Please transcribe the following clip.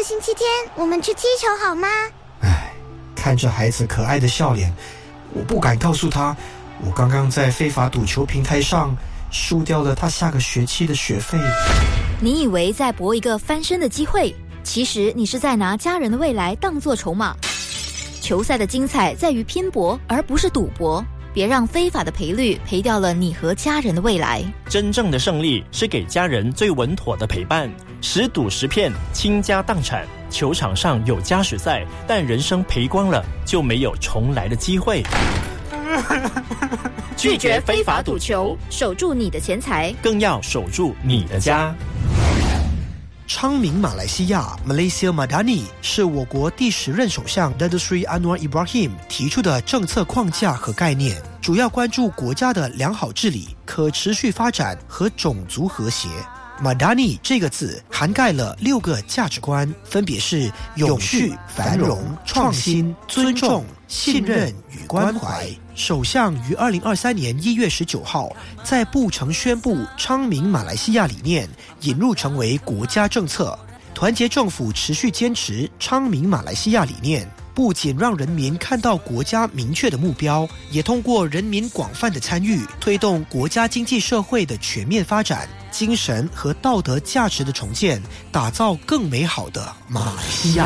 星期天我们去踢球好吗？ 看着孩子可爱的笑脸，我不敢告诉他，我刚刚在非法赌球平台上输掉了他下个学期的学费。 你以为在搏一个翻身的机会，其实你是在拿家人的未来当作筹码。球赛的精彩在于拼搏，而不是赌博。别让非法的赔率赔掉了你和家人的未来。 真正的胜利是给家人最稳妥的陪伴。10赌10骗，倾家荡产。球场上有加时赛，但人生赔光了就没有重来的机会。 拒绝非法赌球，守住你的钱财， 更要守住你的家。 昌明马来西亚 Malaysia Madani 是我国第10任首相 Datuk Seri Anwar Ibrahim 提出的政策框架和概念，主要关注国家的良好治理、可持续发展和种族和谐。Madani 这个字涵盖了6个价值观，分别是永续、繁荣、创新、尊重、信任与关怀。首相于2023年1月19号在布城宣布昌明马来西亚理念引入成为国家政策。团结政府持续坚持昌明马来西亚理念，不仅让人民看到国家明确的目标，也通过人民广泛的参与，推动国家经济社会的全面发展，精神和道德价值的重建，打造更美好的马来西亚。